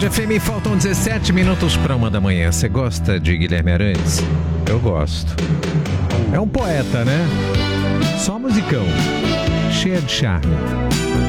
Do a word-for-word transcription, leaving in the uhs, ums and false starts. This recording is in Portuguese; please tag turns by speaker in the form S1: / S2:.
S1: Band F M, faltam dezessete minutos para uma da manhã. Você gosta de Guilherme Arantes? Eu gosto. É um poeta, né? Só musicão. Cheia de charme.